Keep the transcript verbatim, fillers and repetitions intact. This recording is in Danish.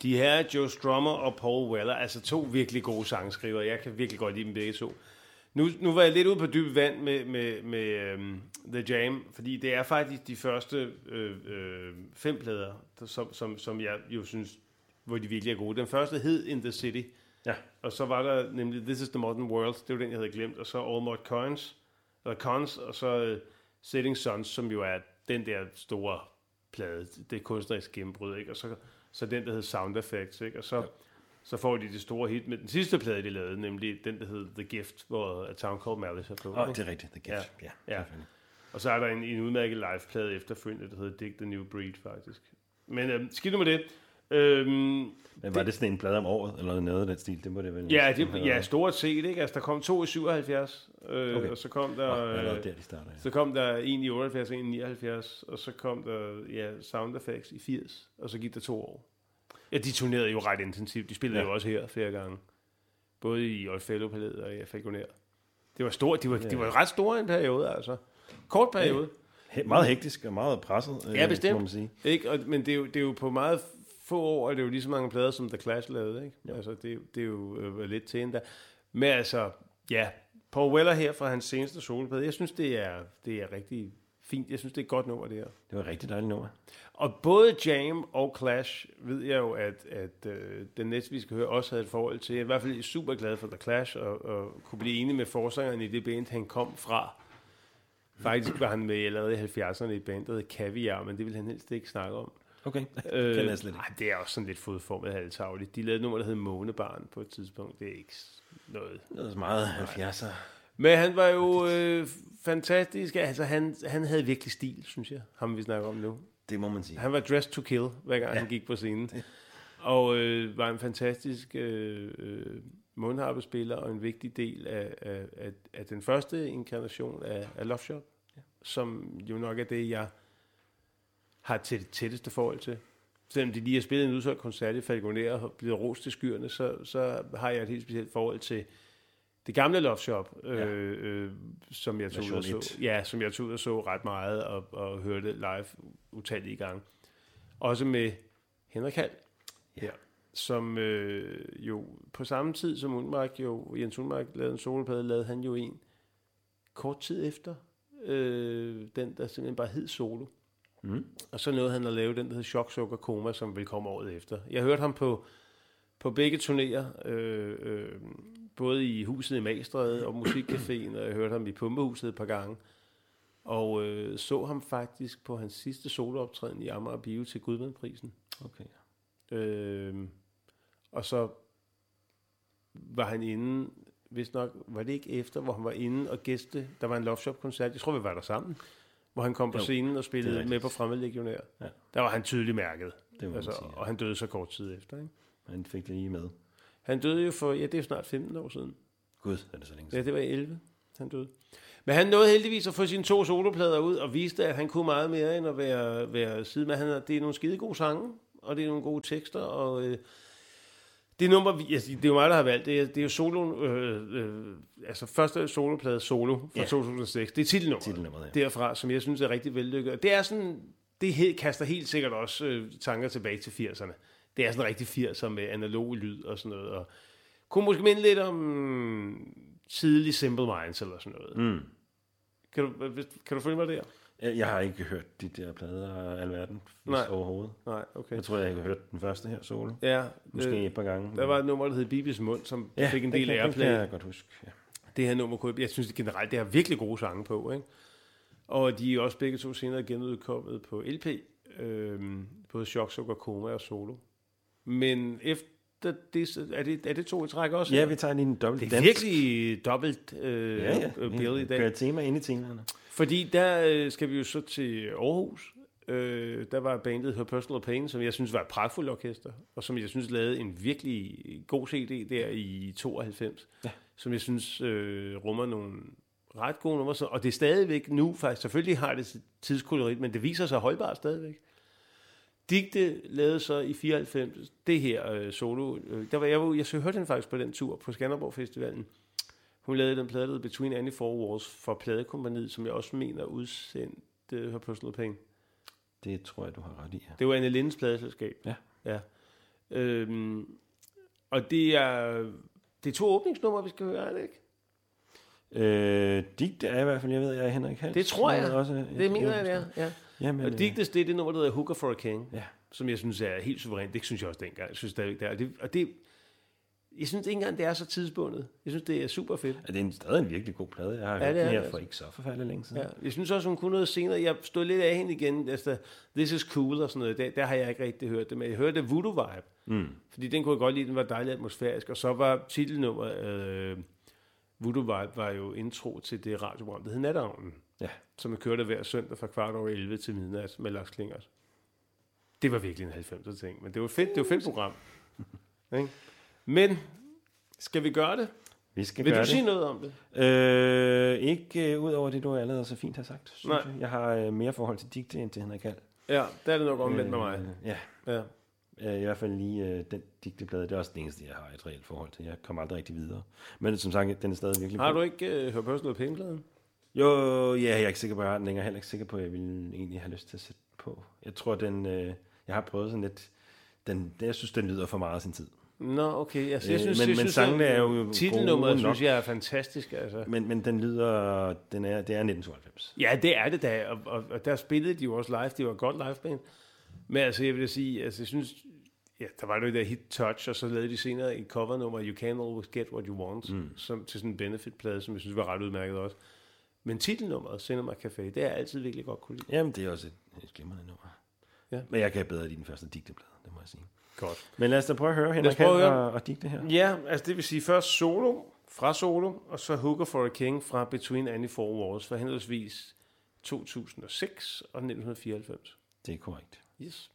De her Joe Strummer og Paul Weller, altså to virkelig gode sangskriver. Jeg kan virkelig godt lide dem begge to. Nu, nu var jeg lidt ude på dyb vand med, med, med um, The Jam, fordi det er faktisk de første øh, øh, fem plader, som, som, som jeg jo synes, hvor de virkelig er gode. Den første hed In the City, ja. Og så var der nemlig This is the Modern World, det var den, jeg havde glemt, og så All Mod Cons, eller Cons, og så uh, Setting Suns, som jo er den der store plade, det kunstneriske gennembrud, ikke? Og så, så den, der hed Sound Effects, ikke? Og så... Ja. Så får de det store hit med den sidste plade, de lavede, nemlig den, der hedder The Gift, hvor A Town Called Malice er på. Åh, oh, det er rigtigt, The Gift, ja. ja. ja. Og så er der en, en udmærket live-plade efterfølgende, der hedder Dig the New Breed, faktisk. Men øh, skidt nu med det. Øhm, Men var det, det sådan en plade om året, eller noget af den stil? Det må det vel... Ja, det, ja stort set, ikke? Altså, der kom to i syvoghalvfjerds, øh, okay. Og så kom der... Oh, der, de starter, ja. Så kom der en i otteoghalvfjerds, en i nioghalvfjerds, og så kom der ja, Sound Effects i firs, og så gik der to år. Ja, de turnerede jo ret intensivt. De spillede ja. jo også her flere gange. Både i Oddfellow-palæet og i Falconer. Det var stort. De var, ja. de var ret store en periode, altså. Kort periode. Ja. Meget hektisk og meget presset, ja, bestemt. må man sige. Ikke? Og, men det er, jo, det er jo på meget få år, og det er jo lige så mange plader, som The Clash lavede. Ikke? Ja. Altså, det, det er jo øh, lidt til endda. Men altså, ja, Paul Weller her fra hans seneste soloplade, jeg synes, det er, det er rigtig fint. Jeg synes, det er et godt nummer, det her. Det var et rigtig dejligt nummer. Og både Jam og Clash ved jeg jo, at, at øh, den næste, vi skal høre, også havde et forhold til. Jeg er i hvert fald super glad for The Clash, og, og kunne blive enig med forsangeren i det band, han kom fra. Faktisk var han med allerede i halvfjerdserne i bandet, der hed Caviar, men det ville han helst ikke snakke om. Okay, øh, det er slet ikke. Ej, det er også sådan lidt fodformet halvtavligt. De lavede et nummer, der hed Månebarn på et tidspunkt. Det er ikke noget... Det er meget halvfjerdser. Men han var jo øh, fantastisk. Altså, han, han havde virkelig stil, synes jeg. Ham vi snakker om nu. Det må man sige. Han var dressed to kill, hver gang ja. han gik på scenen. Det. Og øh, var en fantastisk øh, øh, mundharpespiller og en vigtig del af, af, af, af den første inkarnation af, af Love Shop, ja. Som jo nok er det, jeg har til det tætteste forhold til. Selvom de lige har spillet en udsolgt koncert i Falconer og blevet rost til skyerne, så, så har jeg et helt specielt forhold til det gamle Love Shop, øh, ja. øh, som jeg tog ud og så, ja, som jeg tog ud og så ret meget og, og hørte live utallige gange. Også med Henrik Hall, ja. Som øh, jo på samme tid som Unmark, jo Jens Unmark lavede en soloplade, lavede han jo en kort tid efter, øh, den der simpelthen bare hed Solo. Mm. Og så nåede han at lave den, der hed Chok Sukker Koma, som vil komme året efter. Jeg hørte ham på, på begge turnéer, øh, øh, både i huset i Magstræde og Musikcaféen, og jeg hørte ham i Pumpehuset et par gange. Og øh, så ham faktisk på hans sidste solooptræden i Amager Bio til Gudmundprisen. Okay. Øh, og så var han inde, hvis nok, var det ikke efter, hvor han var inde og gæste, der var en Love Shop-koncert, jeg tror, vi var der sammen, hvor han kom på scenen og spillede med på Fremmed Legionær. Ja. Der var han tydeligt mærket, det altså, sige, ja. Og han døde så kort tid efter. Ikke? Han fik det lige med. Han døde jo for, ja, det er jo snart femten år siden. Gud, er det så længe siden? Ja, det var i elleve, han døde. Men han nåede heldigvis at få sine to soloplader ud, og viste, at han kunne meget mere end at være, være side med. Han, det er nogle skide gode sange, og det er nogle gode tekster, og øh, det nummer, altså, det er jo mig, der har valgt, det er, det er jo solo, øh, øh, altså første soloplade Solo fra ja. to tusind og seks, det er titelnummeret, titelnummeret ja. Derfra, som jeg synes er rigtig vellykket. Det er sådan, det he, kaster helt sikkert også øh, tanker tilbage til firserne. Det er sådan rigtig firser med analog lyd og sådan noget, og kunne måske minde lidt om mm, tidlig Simple Minds eller sådan noget. Mm. Kan, du, kan du følge mig der? Jeg har ikke hørt de der plader af alverden overhovedet. Nej, okay. Jeg tror, jeg har hørt den første her solo. Ja. Måske øh, et par gange. Der var et nummer, der hed Bibis Mund, som ja, fik en del af airplay. Ja, det kan jeg godt huske. Ja. Det her nummer kunne jeg, jeg synes det generelt, det har virkelig gode sange på, ikke? Og de er også begge to senere genudkommet på L P. Øhm, både Chok Sukker Koma og Solo. Men efter det, er det, er det to i træk også? Ja, vi tager lige en dobbelt. Det er dansk. Virkelig dobbelt øh, ja, ja. bill i dag. Kører tema ind i temerne. Fordi der øh, skal vi jo så til Aarhus. Øh, der var bandet Her Personal Pain, som jeg synes var et pragtfuldt orkester, og som jeg synes lavede en virkelig god C D der i tooghalvfems, ja. Som jeg synes øh, rummer nogle ret gode numre. Og det er stadigvæk nu, faktisk selvfølgelig har det tidskolorit, men det viser sig holdbart stadigvæk. Digte lavede så i fireoghalvfems det her øh, solo. Øh, der var jeg, jeg, jeg hørte den faktisk på den tur på Skanderborg Festivalen. Hun lavede den plade, Between Any Four Walls, for pladekompaniet, som jeg også mener udsendte uh, Her Personal Pain. Det tror jeg, du har ret i. Ja. Det var Anne Lindes pladeselskab. Ja. Ja. Øhm, og det er, det er to åbningsnumre, vi skal høre, er det ikke? Øh, Digte er i hvert fald, jeg ved, jeg er Henrik Hals. Det tror jeg. Også, det mener jeg, det er. Ja. Jamen, og Digtes, det er det nummer, der hedder Hooker for a King, ja. som jeg synes er helt suverænt. Det synes jeg også dengang. Jeg synes stadigvæk, det er. Og det, og det, jeg synes ikke engang, det er så tidsbundet. Jeg synes, det er super fedt. Ja, det er en, stadig en virkelig god plade. Jeg har ja, hørt den her altså. for ikke så forfærdeligt længe siden. Ja. Jeg synes også, hun kunne noget senere. Jeg stod lidt af hende igen. Altså, This is Cool og sådan noget. Der, der har jeg ikke rigtig hørt det. Men jeg hørte Voodoo Vibe. Mm. Fordi den kunne jeg godt lide. Den var dejlig atmosfærisk. Og så var titelnummer øh, Voodoo Vibe var jo intro til det radioprogram, der hed Natavnen. Ja. Som jeg kørte hver søndag fra kvart over elleve til midnat med Lars Klingers. Det var virkelig en halvfemser ting. Men det var fedt. Det var et fedt program. Men skal vi gøre det? Vi skal Vil gøre du det. sige noget om det? Øh, ikke uh, ud over det, du allerede så fint har sagt, synes Nej. jeg. Jeg har uh, mere forhold til Digte, end til Henrik Hald. Ja, der er det nok omvendt med mig. Øh, ja. Ja. Uh, I hvert fald lige uh, den Digteblade, det er også det eneste, jeg har et reelt forhold til. Jeg kommer aldrig rigtig videre. Men som sagt, den er stadig virkelig Har god. du ikke uh, hørt Personal Opinion-pladen? Jo, ja, jeg er ikke sikker på, at jeg har den længere. Jeg er heller ikke sikker på, at jeg ville egentlig have lyst til at sætte på. Jeg tror, den... Uh, jeg har prøvet sådan lidt... Den, jeg synes, den lyder for meget af sin tid. Nå, okay. Altså, jeg Øh, synes, men- jeg men synes, sangene at er jo titelnummeret, gode synes nok. jeg er fantastisk. Altså. Men, men den lyder... Den er, det er nitten tooghalvfems. Ja, det er det da, og, og, og der spillede de jo også live. Det var et godt liveband. Men altså, jeg vil sige, altså, jeg synes... Ja, der var jo det der hit Touch, og så lavede de senere et covernummer, You Can't Always Get What You Want, mm. som, til sådan en benefit-plade, som jeg synes var ret udmærket også. Men titelnummeret, Cinema Café, det er jeg altid virkelig godt kunne lide. Jamen, det er også et, et glimrende nummer. Ja. Men jeg kan bedre lide den første Digteblade, det må jeg sige. Godt. Men lad os da prøve at høre Henrik prøve Hald at høre. og, og Digte her. Ja, altså det vil sige først solo, fra solo, og så Hooker for a King fra Between Any Four Walls, fra henholdsvis to tusind og seks og nitten fireoghalvfems. Det er korrekt. Yes.